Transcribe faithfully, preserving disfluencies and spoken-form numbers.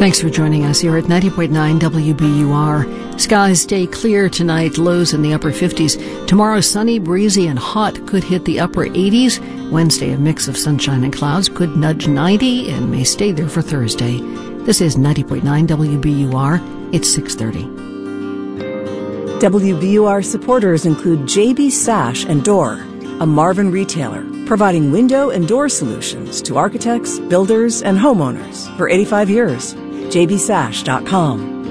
Thanks for joining us here at ninety point nine W B U R. Skies stay clear tonight, lows in the upper fifties. Tomorrow, sunny, breezy, and hot, could hit the upper eighties. Wednesday, a mix of sunshine and clouds, could nudge ninety and may stay there for Thursday. This is ninety point nine W B U R. It's six thirty. W B U R supporters include J B Sash and Door, a Marvin retailer, providing window and door solutions to architects, builders, and homeowners for eighty-five years. J B Sash dot com.